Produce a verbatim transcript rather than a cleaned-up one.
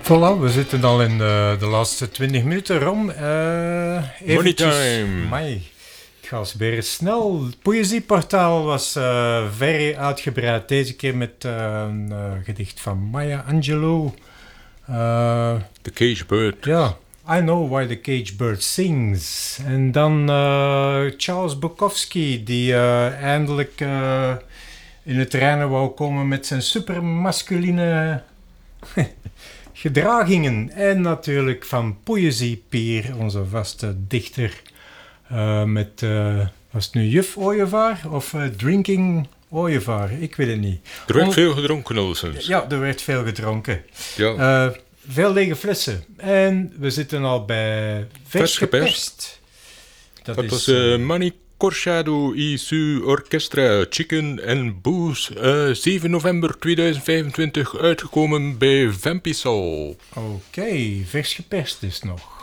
Voilà, we zitten al in de, de laatste twintig minuten, Ron. Uh, Money time. Amai, het gaat weer snel. Het Poëzieportaal was uh, very uitgebreid. Deze keer met uh, een uh, gedicht van Maya Angelou. Uh, The Cage Bird. Ja, I Know Why the Cage Bird Sings. En dan uh, Charles Bukowski, die uh, eindelijk uh, in het reinen wou komen met zijn supermasculine gedragingen. En natuurlijk van Poëzie Pier, onze vaste dichter. Uh, met, uh, was het nu Juf Ooievaar of uh, Drinking Ooievaar? Ik weet het niet. Er werd On... veel gedronken, alleszins. Ja, er werd veel gedronken. Ja. Uh, veel lege flessen. En we zitten al bij Vers geperst. Dat, Dat is, was uh, Mani Corchado y su Orchestra Chicken and Booze, uh, zeven november tweeduizend vijfentwintig, uitgekomen bij Vampisol. Oké, okay, vers geperst dus nog.